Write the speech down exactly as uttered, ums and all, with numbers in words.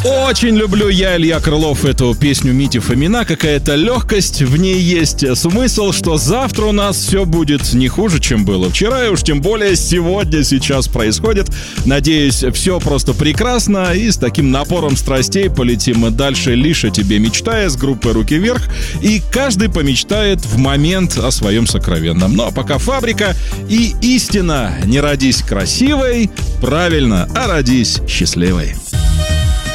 Очень люблю я, Илья Крылов, эту песню Мити Фомина. Какая-то легкость в ней есть. Смысл, что завтра у нас все будет не хуже, чем было вчера, и уж тем более сегодня, сейчас происходит. Надеюсь, все просто прекрасно, и с таким напором страстей полетим мы дальше, лишь о тебе мечтая, с группой «Руки вверх». И каждый помечтает в момент о своем сокровенном. Ну а пока «Фабрика» и истина. Не родись красивой, правильно, а родись счастливой.